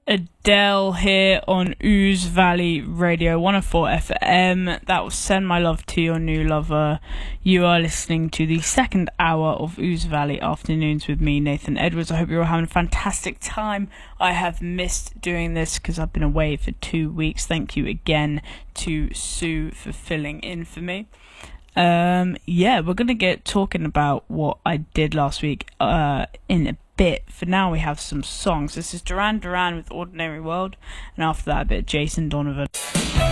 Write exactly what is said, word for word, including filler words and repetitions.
Adele here on Ooze Valley Radio one oh four F M. That was Send My Love to Your New Lover. You are listening to the second hour of Ooze Valley Afternoons with me, Nathan Edwards. I hope you're all having a fantastic time. I have missed doing this because I've been away for two weeks. Thank you again to Sue for filling in for me. Um, yeah, we're going to get talking about what I did last week uh, in a bit. For now, we have some songs. This is Duran Duran with Ordinary World, and after that, a bit of Jason Donovan.